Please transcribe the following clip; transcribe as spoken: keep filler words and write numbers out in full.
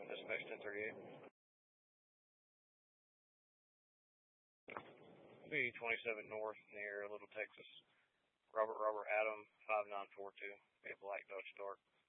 seven, dispatch ten thirty-eight. B twenty-seven North near Little Texas. Robert Robert Adam five nine four two. A black Dodge Dart.